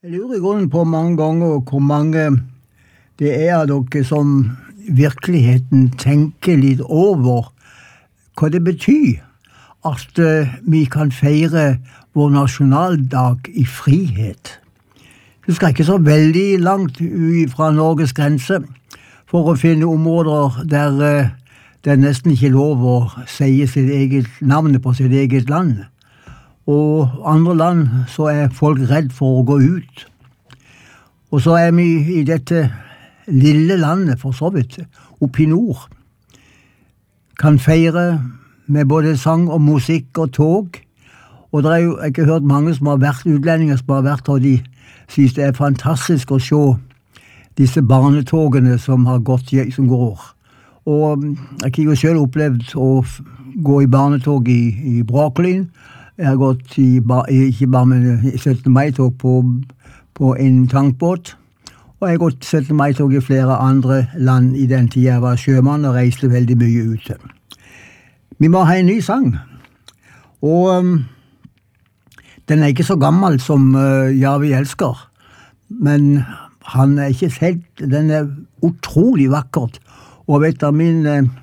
Jeg lurer i grunnen på mange ganger hvor mange det av dere som virkeligheten tenker litt over hva det betyr at vi kan feire vår nasjonaldag i frihet. Du skal ikke så veldig langt ut fra Norges grense for å finne områder der det nesten ikke lov å si sitt eget navn på sitt eget land. Og andre land så folk redd for å gå ut. Og så vi i dette lille landet, for så vidt, oppe i nord, kan feire med både sang og musikk og tog. Og det jo, jeg har ikke hørt mange som har vært utlendinger som har vært, og de synes det fantastisk å se disse barnetogene som har gått, som går. Og jeg har jo selv opplevd å gå i barnetog i Brooklyn. Jeg har gått ikke bare med 17. mai-tog på en tankbåt, og jeg har gått 17. mai-tog i flere andre land i den tiden jeg var sjømann og reiste veldig mye ute. Vi må ha en ny sang, og den ikke så gammel som Ja, vi elsker, men han ikke helt, den utrolig vakkert, og vet du, min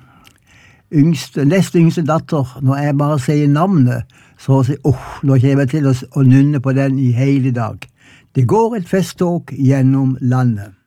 nest yngste datter, når jeg bare sier navnet, så sier nå kommer jeg til å nynne på den i hele dag. Det går et festtog gjennom landet.